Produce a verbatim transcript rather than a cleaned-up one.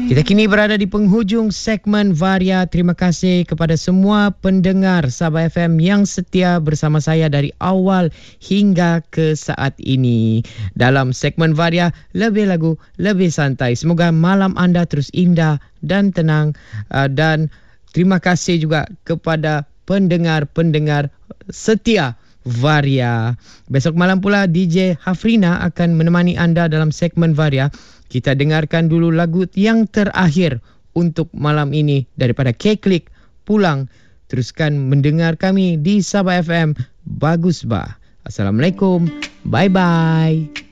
Kita kini berada di penghujung segmen Varia. Terima kasih kepada semua pendengar Sabah F M yang setia bersama saya dari awal hingga ke saat ini. Dalam segmen Varia, lebih lagu, lebih santai. Semoga malam anda terus indah dan tenang. Dan terima kasih juga kepada pendengar-pendengar setia Varia. Besok malam pula D J Hafrina akan menemani anda dalam segmen Varia. Kita dengarkan dulu lagu yang terakhir untuk malam ini daripada K-Click, Pulang. Teruskan mendengar kami di Sabah F M. Bagus bah. Assalamualaikum. Bye-bye.